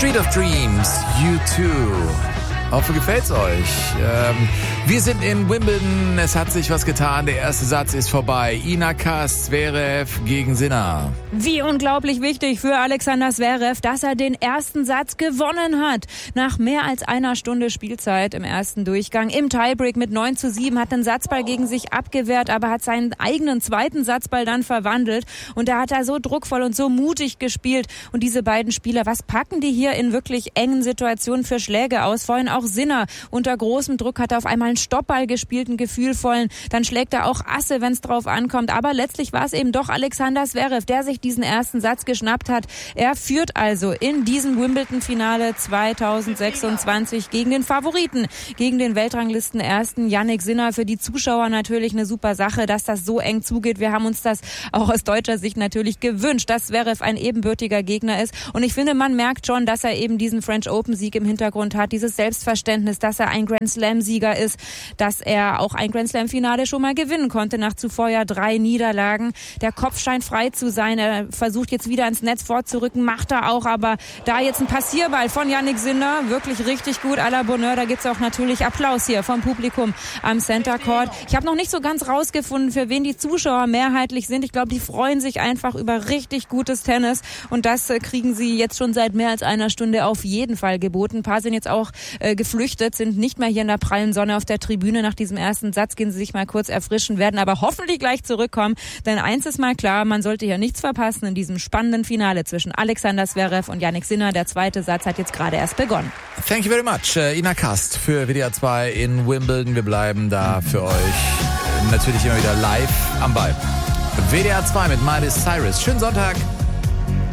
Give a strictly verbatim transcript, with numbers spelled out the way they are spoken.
Street of Dreams, U zwei. Hoffe, gefällt's euch. Ähm, wir sind in Wimbledon. Es hat sich was getan. Der erste Satz ist vorbei. Ina Kast, Zverev gegen Sinner. Wie unglaublich wichtig für Alexander Zverev, dass er den ersten Satz gewonnen hat. Nach mehr als einer Stunde Spielzeit im ersten Durchgang. Im Tiebreak mit neun zu sieben hat den Satzball gegen sich abgewehrt, aber hat seinen eigenen zweiten Satzball dann verwandelt. Und da hat er so druckvoll und so mutig gespielt. Und diese beiden Spieler, was packen die hier in wirklich engen Situationen für Schläge aus? Vorhin auch Sinner unter großem Druck hat er auf einmal einen Stoppball gespielt, einen gefühlvollen. Dann schlägt er auch Asse, wenn es drauf ankommt. Aber letztlich war es eben doch Alexander Zverev, der sich diesen ersten Satz geschnappt hat. Er führt also in diesem Wimbledon-Finale zweitausendsechsundzwanzig gegen den Favoriten, gegen den Weltranglisten-Ersten Jannik Sinner. Für die Zuschauer natürlich eine super Sache, dass das so eng zugeht. Wir haben uns das auch aus deutscher Sicht natürlich gewünscht, dass Zverev ein ebenbürtiger Gegner ist. Und ich finde, man merkt schon, dass er eben diesen French Open-Sieg im Hintergrund hat, dieses Selbstverständnis, dass er ein Grand Slam-Sieger ist, dass er auch ein Grand Slam-Finale schon mal gewinnen konnte, nach zuvor ja drei Niederlagen. Der Kopf scheint frei zu sein. Er versucht jetzt wieder ins Netz vorzurücken, macht er auch, aber da jetzt ein Passierball von Jannik Sinner, wirklich richtig gut, à la Bonheur. Da gibt's auch natürlich Applaus hier vom Publikum am Center Court. Ich habe noch nicht so ganz rausgefunden, für wen die Zuschauer mehrheitlich sind. Ich glaube, die freuen sich einfach über richtig gutes Tennis und das äh, kriegen sie jetzt schon seit mehr als einer Stunde auf jeden Fall geboten. Ein paar sind jetzt auch äh, geflüchtet, sind nicht mehr hier in der prallen Sonne auf der Tribüne. Nach diesem ersten Satz gehen sie sich mal kurz erfrischen, werden aber hoffentlich gleich zurückkommen. Denn eins ist mal klar, man sollte hier nichts verpassen in diesem spannenden Finale zwischen Alexander Zverev und Jannik Sinner. Der zweite Satz hat jetzt gerade erst begonnen. Thank you very much, uh, Ina Kast für W D R zwei in Wimbledon. Wir bleiben da für euch natürlich immer wieder live am Ball. W D R zwei mit Miley Cyrus. Schönen Sonntag.